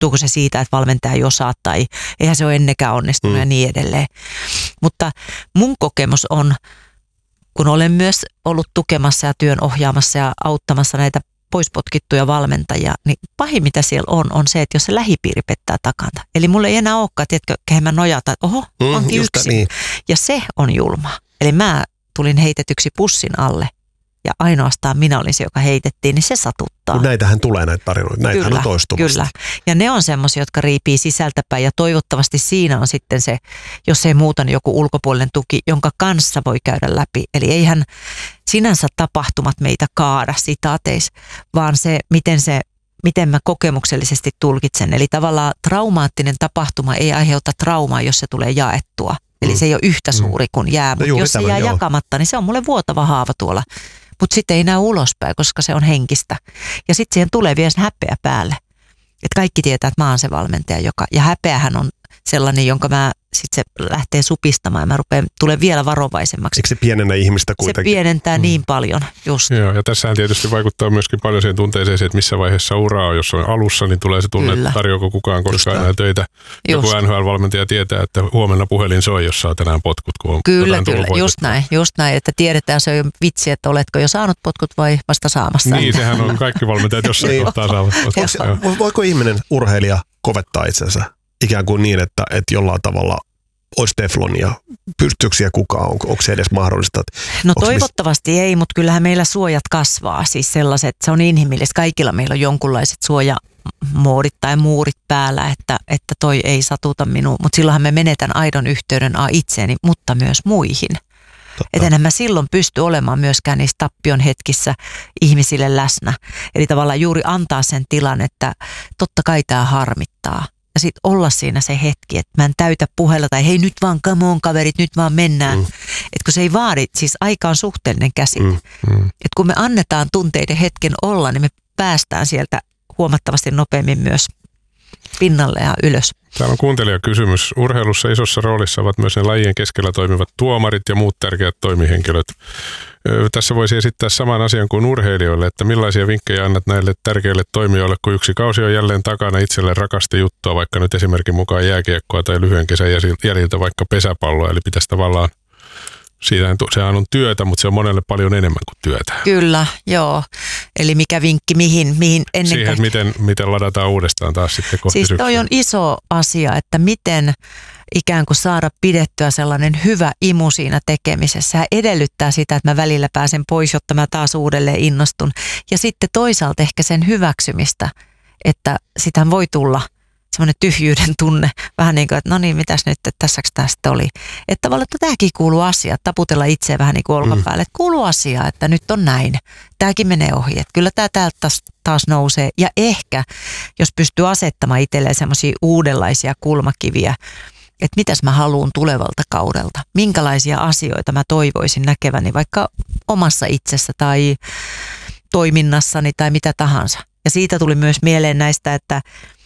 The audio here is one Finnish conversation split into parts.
johtuuko se siitä, että valmentaja ei osaa tai eihän se ole ennenkään onnistunut ja niin edelleen. Mutta mun kokemus on, kun olen myös ollut tukemassa ja työn ohjaamassa ja auttamassa näitä poispotkittuja valmentajia, niin pahin mitä siellä on se, että jos se lähipiiri pettää takana. Eli mulla ei enää olekaan, tiedätkö, kehen mä nojata, että oho, onkin yksin. Niin. Ja se on julma. Eli mä tulin heitetyksi pussin alle ja ainoastaan minä olin se, joka heitettiin, niin se satuttaa. Mutta näitähän tulee näitä tarinoita, näitähän on toistuvasti. Kyllä, ja ne on semmoisia, jotka riipii sisältäpäin ja toivottavasti siinä on sitten se, jos ei muuta, niin joku ulkopuolinen tuki, jonka kanssa voi käydä läpi. Eli eihän sinänsä tapahtumat meitä kaada sitaateis, vaan se, miten mä kokemuksellisesti tulkitsen. Eli tavallaan traumaattinen tapahtuma ei aiheuta traumaa, jos se tulee jaettua. Eli se ei ole yhtä suuri kuin jää, mutta jos se jää jakamatta, niin se on mulle vuotava haava tuolla. Mutta sitten ei näy ulospäin, koska se on henkistä. Ja sitten siihen tulee vielä häpeä päälle. Että kaikki tietää, että mä oon se valmentaja, ja häpeähän on sellainen, jonka mä sitten se lähtee supistamaan ja mä tulen vielä varovaisemmaksi. Eikö se pienennä ihmistä kuitenkin? Se pienentää niin paljon, just. Joo, ja tässähän tietysti vaikuttaa myöskin paljon siihen tunteeseen, että missä vaiheessa uraa on. Jos on alussa, niin tulee se tunne, että tarjoako kukaan koskaan enää töitä. Joku NHL-valmentaja tietää, että huomenna puhelin soi, jos saa tänään potkut, kun on kyllä, just näin, että tiedetään se on vitsi, että oletko jo saanut potkut vai vasta saamassa. Niin, sehän on kaikki valmentajat jossain kohtaa saavat potkut. Voiko ihminen, urheilija, kovettaa itsensä ikään kuin niin, että jollain tavalla olisi teflonia? Pystyykö siellä kukaan? Onko se edes mahdollista? No toivottavasti ei, mutta kyllähän meillä suojat kasvaa. Siis sellaiset, se on inhimillistä. Kaikilla meillä on jonkunlaiset suojamoodit tai muurit päällä, että toi ei satuta minua. Mutta silloinhan me menetän aidon yhteyden itseeni, mutta myös muihin. Että enhän mä silloin pysty olemaan myöskään niissä tappion hetkissä ihmisille läsnä. Eli tavallaan juuri antaa sen tilan, että totta kai tämä harmittaa. Ja sitten olla siinä se hetki, että mä en täytä puhella tai hei nyt vaan come on kaverit, nyt vaan mennään. Että kun se ei vaadi, siis aika on suhteellinen käsite. Että kun me annetaan tunteiden hetken olla, niin me päästään sieltä huomattavasti nopeammin myös pinnalle ja ylös. Täällä on kuuntelijakysymys. Urheilussa isossa roolissa ovat myös ne lajien keskellä toimivat tuomarit ja muut tärkeät toimihenkilöt. Tässä voisi esittää saman asian kuin urheilijoille, että millaisia vinkkejä annat näille tärkeille toimijoille, kun yksi kausi on jälleen takana itselle rakasta juttua, vaikka nyt esimerkin mukaan jääkiekkoa tai lyhyen kesän jäljiltä vaikka pesäpalloa, eli pitäisi tavallaan, sehän on työtä, mutta se on monelle paljon enemmän kuin työtä. Kyllä, joo. Eli mikä vinkki mihin ennen siihen, miten ladataan uudestaan taas sitten kohti siis toi on iso asia, että miten ikään kuin saada pidettyä sellainen hyvä imu siinä tekemisessä. Se edellyttää sitä, että mä välillä pääsen pois, jotta mä taas uudelleen innostun. Ja sitten toisaalta ehkä sen hyväksymistä, että sitähän voi tulla semmoinen tyhjyyden tunne, vähän niin kuin, että no niin, mitäs nyt, että tässäks tästä oli. Että tavallaan, että tämäkin kuuluu asiaan, taputella itseä vähän niin kuin olkapäälle, että kuuluu asiaa, että nyt on näin. Tämäkin menee ohi, että kyllä tämä täältä taas nousee. Ja ehkä, jos pystyy asettamaan itselleen semmoisia uudenlaisia kulmakiviä, että mitäs mä haluan tulevalta kaudelta, minkälaisia asioita mä toivoisin näkeväni vaikka omassa itsessä tai toiminnassani tai mitä tahansa. Ja siitä tuli myös mieleen näistä, että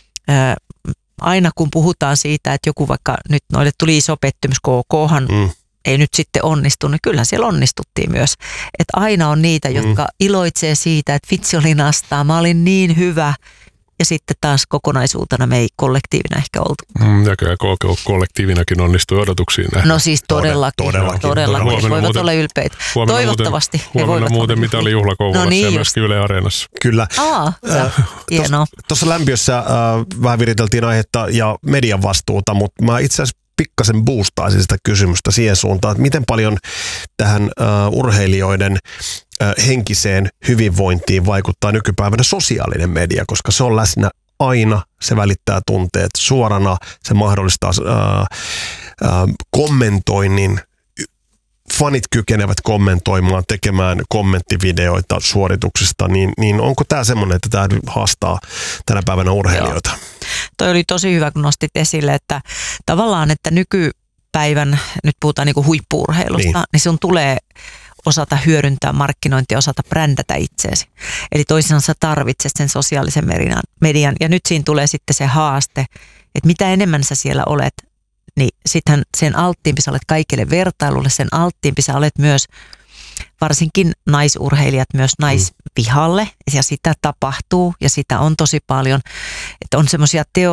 aina kun puhutaan siitä, että joku vaikka nyt noille tuli iso pettymys, KKhan ei nyt sitten onnistu, niin kyllähän siellä onnistuttiin myös. Että aina on niitä, jotka iloitsee siitä, että vitsi oli nastaa, mä olin niin hyvä. Ja sitten taas kokonaisuutena me ei kollektiivina ehkä oltu. Ja kyllä kollektiivinakin onnistui odotuksiin nähdä. No siis todellakin. Voivat olla ylpeitä. Toivottavasti he voivat muuten mitali juhla Kouvolassa ja myöskin Yle Areenassa. Kyllä. Hienoa. Tuossa lämpiössä vähän viriteltiin aihetta ja median vastuuta, mutta mä itse asiassa pikkasen boostaisin sitä kysymystä siihen suuntaan, että miten paljon tähän urheilijoiden henkiseen hyvinvointiin vaikuttaa nykypäivänä sosiaalinen media, koska se on läsnä aina, se välittää tunteet suorana, se mahdollistaa kommentoinnin, fanit kykenevät kommentoimaan, tekemään kommenttivideoita suorituksista, niin onko tämä semmoinen, että tämä haastaa tänä päivänä urheilijoita? Joo. Toi oli tosi hyvä, kun nostit esille, että tavallaan, että nykypäivän, nyt puhutaan niin kuin huippu-urheilusta, niin sun tulee osata hyödyntää markkinointia, osata brändätä itseesi. Eli toisinaan sä tarvitset sen sosiaalisen median. Ja nyt siinä tulee sitten se haaste, että mitä enemmän sä siellä olet, niin sittenhän sen alttiimpi sä olet kaikille vertailulle, sen alttiimpi sä olet myös, varsinkin naisurheilijat myös naisvihalle. Ja sitä tapahtuu ja sitä on tosi paljon. Että on semmoisia